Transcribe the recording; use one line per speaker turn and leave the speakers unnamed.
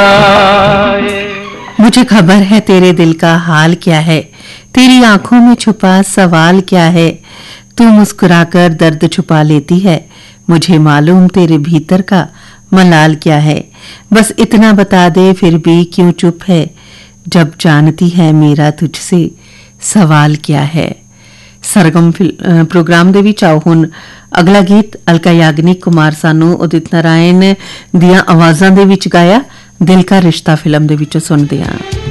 मुझे खबर है तेरे दिल का हाल क्या है, तेरी आंखों में छुपा सवाल क्या है। तू मुस्कुराकर दर्द छुपा लेती है, मुझे मालूम तेरे भीतर का मलाल क्या है। बस इतना बता दे फिर भी क्यों चुप है, जब जानती है मेरा तुझसे सवाल क्या है। सरगम प्रोग्राम ਦੇ ਵਿੱਚ ਆਓ ਹੁਣ ਅਗਲਾ ਗੀਤ ਅਲਕਾ ਯਾਗਨਿਕ ਕੁਮਾਰ ਸਾਨੂ ਉਦਿਤ ਨਾਰਾਇਣ ਦੀਆਂ ਆਵਾਜ਼ਾਂ ਦੇ ਵਿੱਚ ਗਾਇਆ ਦਿਲ ਕਾ ਰਿਸ਼ਤਾ ਫਿਲਮ ਦੇ ਵਿੱਚੋਂ ਸੁਣਦੇ ਹਾਂ।